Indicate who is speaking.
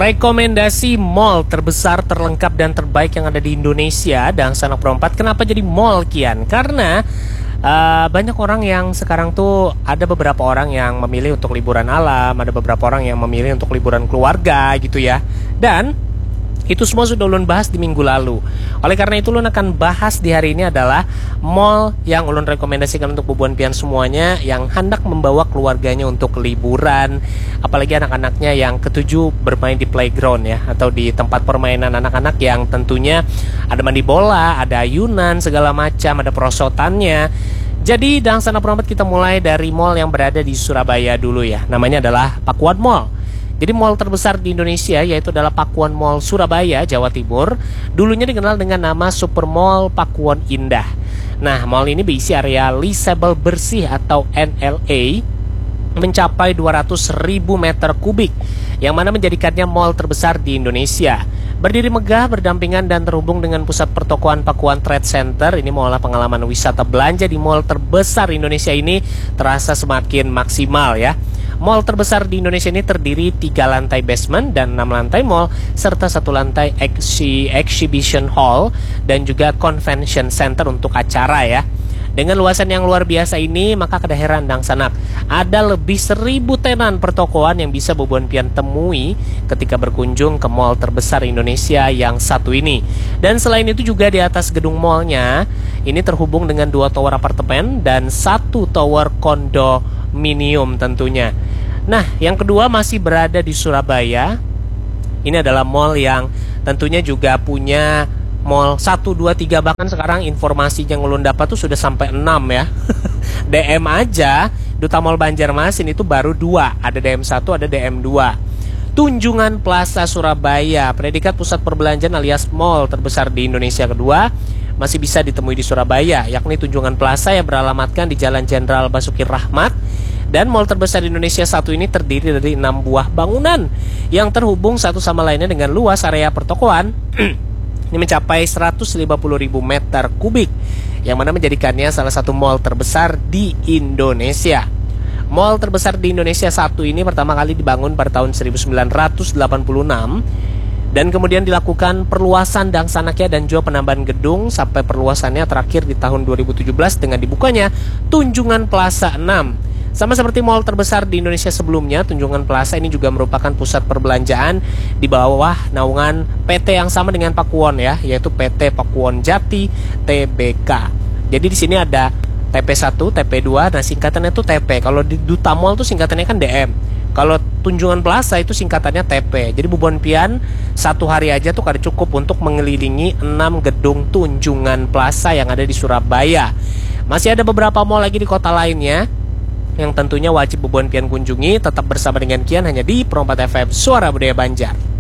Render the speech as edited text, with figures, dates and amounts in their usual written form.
Speaker 1: Rekomendasi mall terbesar, terlengkap, dan terbaik yang ada di Indonesia. Dan Sanak Perempat, kenapa jadi mall, Kian? Karena banyak orang yang sekarang tuh, ada beberapa orang yang memilih untuk liburan alam, ada beberapa orang yang memilih untuk liburan keluarga gitu ya. Dan itu semua sudah Ulun bahas di minggu lalu. Oleh karena itu Ulun akan bahas di hari ini adalah mall yang Ulun rekomendasikan untuk bubuan pian semuanya yang hendak membawa keluarganya untuk liburan, apalagi anak-anaknya yang ketujuh bermain di playground ya, atau di tempat permainan anak-anak yang tentunya ada mandi bola, ada ayunan segala macam, ada perosotannya. Jadi dalam Sanak Perempat kita mulai dari mall yang berada di Surabaya dulu ya. Namanya adalah Pakuan Mall. Jadi mall terbesar di Indonesia yaitu adalah Pakuan Mall Surabaya, Jawa Timur. Dulunya dikenal dengan nama Super Mall Pakuan Indah. Nah, mall ini berisi area leasable bersih atau NLA mencapai 200.000 meter kubik, yang mana menjadikannya mall terbesar di Indonesia. Berdiri megah, berdampingan dan terhubung dengan pusat pertokoan Pakuan Trade Center, ini mengolah pengalaman wisata belanja di mall terbesar Indonesia ini terasa semakin maksimal ya. Mall terbesar di Indonesia ini terdiri 3 lantai basement dan 6 lantai mall, serta 1 lantai exhibition hall dan juga convention center untuk acara ya. Dengan luasan yang luar biasa ini, maka kada heran Dang Sanak, ada lebih 1.000 tenan pertokoan yang bisa bubuan pian temui ketika berkunjung ke mall terbesar Indonesia yang satu ini. Dan selain itu juga di atas gedung mallnya ini terhubung dengan 2 tower apartemen dan 1 tower kondominium tentunya. Nah, yang kedua masih berada di Surabaya. Ini adalah mall yang tentunya juga punya mall 1, 2, 3, bahkan sekarang informasi yang ulun dapat tuh sudah sampai 6 ya. DM aja Duta Mall Banjarmasin itu baru 2, ada DM1, ada DM2. Tunjungan Plaza Surabaya, predikat pusat perbelanjaan alias mall terbesar di Indonesia kedua, masih bisa ditemui di Surabaya, yakni Tunjungan Plaza yang beralamatkan di Jalan Jenderal Basuki Rahmat. Dan mall terbesar di Indonesia satu ini terdiri dari 6 buah bangunan yang terhubung satu sama lainnya dengan luas area pertokoan ini mencapai 150.000 meter kubik, yang mana menjadikannya salah satu mall terbesar di Indonesia. Mall terbesar di Indonesia satu ini pertama kali dibangun pada tahun 1986 dan kemudian dilakukan perluasan Dang Sanakya dan juga penambahan gedung sampai perluasannya terakhir di tahun 2017 dengan dibukanya Tunjungan Plaza 6. Sama seperti mall terbesar di Indonesia sebelumnya, Tunjungan Plaza ini juga merupakan pusat perbelanjaan di bawah naungan PT yang sama dengan Pakuwon ya, yaitu PT Pakuwon Jati Tbk. Jadi di sini ada TP1, TP2, nah singkatannya itu TP. Kalau di Duta Mall itu singkatannya kan DM. Kalau Tunjungan Plaza itu singkatannya TP. Jadi bubuan pian satu hari aja tuh kada cukup untuk mengelilingi 6 gedung Tunjungan Plaza yang ada di Surabaya. Masih ada beberapa mall lagi di kota lainnya yang tentunya wajib bubuan pian kunjungi. Tetap bersama dengan Kian hanya di Perempat FM, Suara Budaya Banjar.